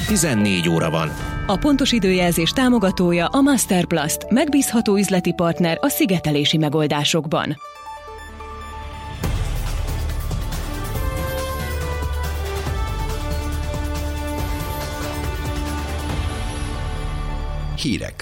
14 óra van. A pontos időjelzés támogatója a Masterplast, megbízható üzleti partner a szigetelési megoldásokban. Hírek.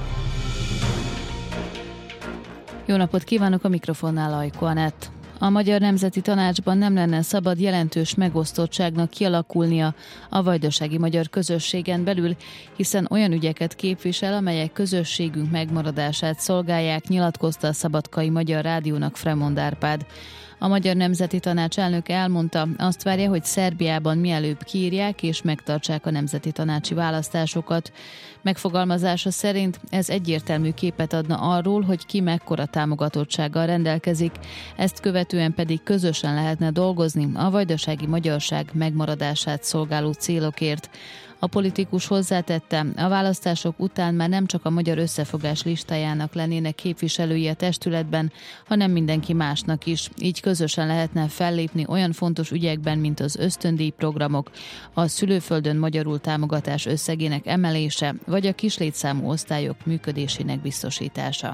Jó napot kívánok, a mikrofonnál Ajko Anett. A Magyar Nemzeti Tanácsban nem lenne szabad jelentős megosztottságnak kialakulnia a vajdasági magyar közösségen belül, hiszen olyan ügyeket képvisel, amelyek közösségünk megmaradását szolgálják, nyilatkozta a Szabadkai Magyar Rádiónak Fremond Árpád. A Magyar Nemzeti Tanács elnöke elmondta, azt várja, hogy Szerbiában mielőbb kiírják és megtartsák a nemzeti tanácsi választásokat. Megfogalmazása szerint ez egyértelmű képet adna arról, hogy ki mekkora támogatottsággal rendelkezik, ezt követően pedig közösen lehetne dolgozni a vajdasági magyarság megmaradását szolgáló célokért. A politikus hozzátette, a választások után már nem csak a Magyar Összefogás listájának lennének képviselői a testületben, hanem mindenki másnak is. Így közösen lehetne fellépni olyan fontos ügyekben, mint az ösztöndíjprogramok, a szülőföldön magyarul támogatás összegének emelése, vagy a kislétszámú osztályok működésének biztosítása.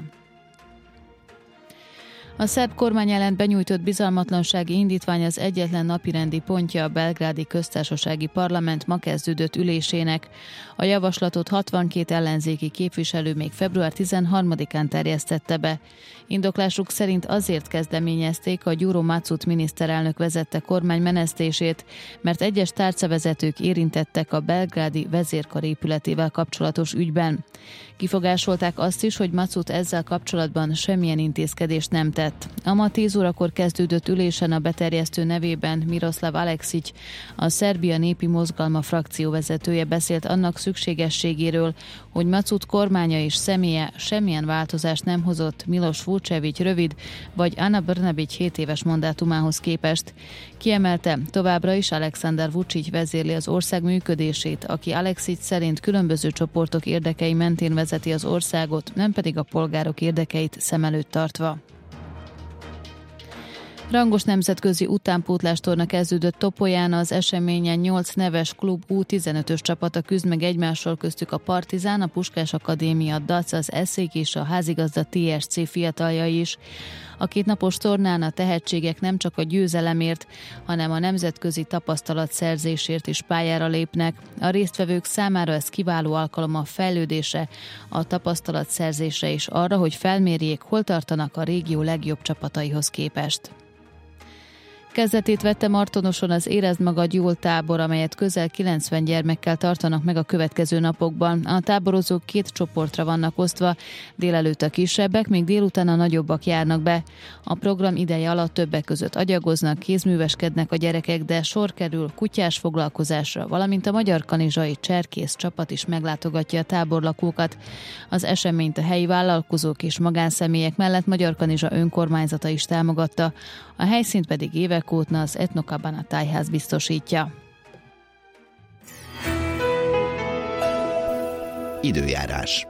A szerb kormány ellen benyújtott bizalmatlansági indítvány az egyetlen napirendi pontja a belgrádi köztársasági parlament ma kezdődött ülésének. A javaslatot 62 ellenzéki képviselő még február 13-án terjesztette be. Indoklásuk szerint azért kezdeményezték a Gyuro Macut miniszterelnök vezette kormány menesztését, mert egyes tárcavezetők érintettek a belgrádi vezérkar épületével kapcsolatos ügyben. Kifogásolták azt is, hogy Macut ezzel kapcsolatban semmilyen intézkedést nem tett. A ma 10 órakor kezdődött ülésen a beterjesztő nevében Miroslav Aleksić, a Szerbia Népi Mozgalma frakcióvezetője beszélt annak szükségességéről, hogy Macut kormánya és személye semmilyen változást nem hozott Miloš Vučević rövid vagy Ana Brnabić 7 éves mandátumához képest. Kiemelte, továbbra is Aleksandar Vučić vezérli az ország működését, aki Aleksić szerint különböző csoportok érdekei mentén vezeti az országot, nem pedig a polgárok érdekeit szem előtt tartva. Rangos nemzetközi utánpótlástorna kezdődött Topolyán, az eseményen 8 neves klub U15-ös csapata küzd meg egymással, köztük a Partizán, a Puskás Akadémia, a DAC, az Eszék és a házigazda TSC fiataljai is. A kétnapos tornán a tehetségek nem csak a győzelemért, hanem a nemzetközi tapasztalatszerzésért is pályára lépnek. A résztvevők számára ez kiváló alkalom a fejlődésre, a tapasztalatszerzésre és arra, hogy felmérjék, hol tartanak a régió legjobb csapataihoz képest. Kezdetét vette Martonoson az Érezd magad jól tábor, amelyet közel 90 gyermekkel tartanak meg a következő napokban. A táborozók 2 csoportra vannak osztva, délelőtt a kisebbek, míg délután a nagyobbak járnak be. A program ideje alatt többek között agyagoznak, kézműveskednek a gyerekek, de sor kerül kutyás foglalkozásra, valamint a magyar kanizsai cserkész csapat is meglátogatja a táborlakókat. Az eseményt a helyi vállalkozók és magánszemélyek mellett Magyar Kanizsa önkormányzata is támogatta, a helyszínt pedig évek óta az Etnokabana tájház biztosítja. Időjárás.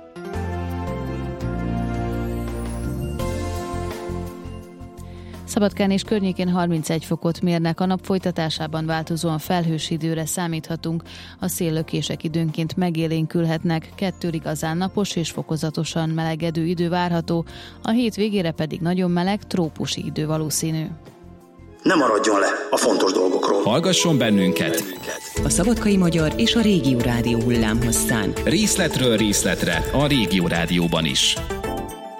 Szabadkán és környékén 31 fokot mérnek, a nap folytatásában változóan felhős időre számíthatunk, a széllökések időnként megélénkülhetnek, 2 igazán napos és fokozatosan melegedő idő várható, a hét végére pedig nagyon meleg, trópusi idő valószínű. Ne maradjon le a fontos dolgokról. Hallgasson bennünket! A Szabadkai Magyar és a Régió Rádió hullámhosszán. Részletről részletre a Régió Rádióban is.